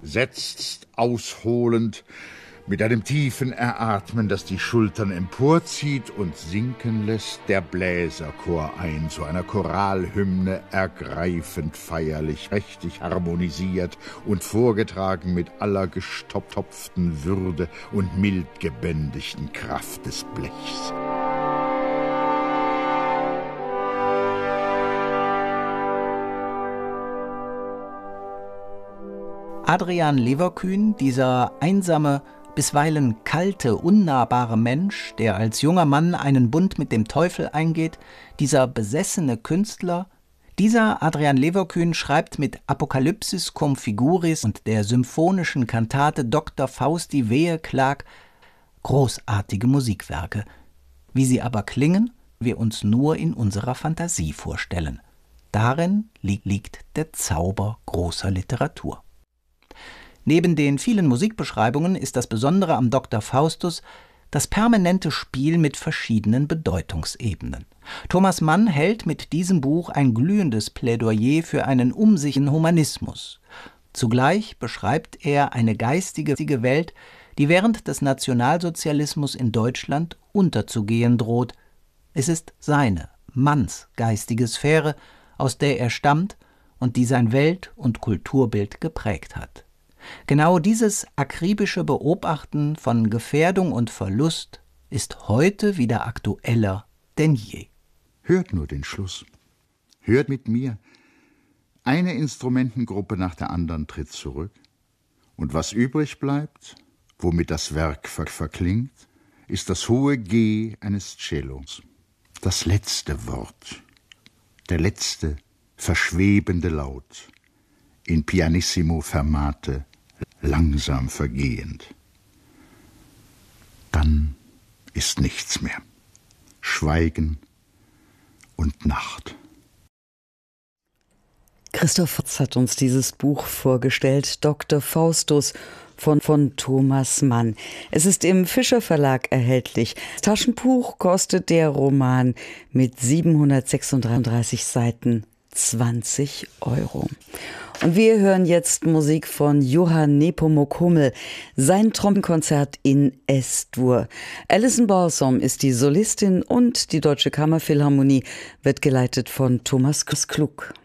setzt ausholend, mit einem tiefen Eratmen, das die Schultern emporzieht und sinken lässt, der Bläserchor ein, zu einer Choralhymne, ergreifend feierlich, prächtig harmonisiert und vorgetragen mit aller gestopften Würde und mild gebändigten Kraft des Blechs. Adrian Leverkühn, dieser einsame, bisweilen kalte, unnahbare Mensch, der als junger Mann einen Bund mit dem Teufel eingeht, dieser besessene Künstler, dieser Adrian Leverkühn schreibt mit Apocalypsis cum figuris und der symphonischen Kantate Dr. Fausti Wehe Klag großartige Musikwerke. Wie sie aber klingen, wir uns nur in unserer Fantasie vorstellen. Darin liegt der Zauber großer Literatur. Neben den vielen Musikbeschreibungen ist das Besondere am Dr. Faustus das permanente Spiel mit verschiedenen Bedeutungsebenen. Thomas Mann hält mit diesem Buch ein glühendes Plädoyer für einen umsichtigen Humanismus. Zugleich beschreibt er eine geistige Welt, die während des Nationalsozialismus in Deutschland unterzugehen droht. Es ist seine, Manns geistige Sphäre, aus der er stammt und die sein Welt- und Kulturbild geprägt hat. Genau dieses akribische Beobachten von Gefährdung und Verlust ist heute wieder aktueller denn je. Hört nur den Schluss. Hört mit mir. Eine Instrumentengruppe nach der anderen tritt zurück. Und was übrig bleibt, womit das Werk verklingt, ist das hohe G eines Cellos. Das letzte Wort. Der letzte, verschwebende Laut. In pianissimo fermate, langsam vergehend. Dann ist nichts mehr. Schweigen und Nacht. Christoph Fritz hat uns dieses Buch vorgestellt, Dr. Faustus von Thomas Mann. Es ist im Fischer Verlag erhältlich. Das Taschenbuch kostet der Roman mit 736 Seiten 20 €. Und wir hören jetzt Musik von Johann Nepomuk Hummel, sein Trompenkonzert in S-Dur. Alison Balsom ist die Solistin und die Deutsche Kammerphilharmonie wird geleitet von Thomas Klug.